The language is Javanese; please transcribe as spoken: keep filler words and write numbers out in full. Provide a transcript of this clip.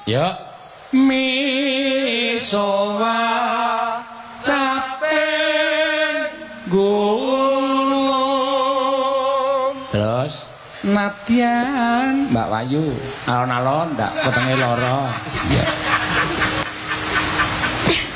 Ya. Misowa capek gunung. Terus Nadyan Mbak Wayu alon-alon ndak wetenge lara. Ya.